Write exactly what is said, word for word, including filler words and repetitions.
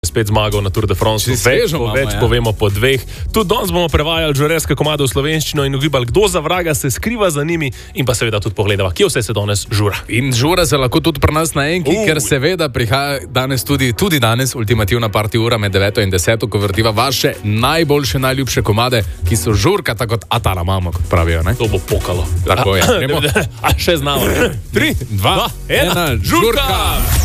spet zmagal na Tour de France. Več, po, več ja. povemo po dveh. Tudi danes bomo prevajali žureske komade v slovenščino in ugibali, kdo za vraga se skriva za njimi in pa seveda tudi pogledava, kje vse se danes žura. In žura se lahko tudi pri nas na enki, uh. ker seveda prihaja danes tudi, tudi danes ultimativna party ura med deveto in deseto, ko vrtiva vaše najboljše, najljubše komade, ki so žurka, tako kot Atala mama, kot pravijo. Ne? To bo pokalo. Tako je. A še znamo. Tri, dva, ena, žurka!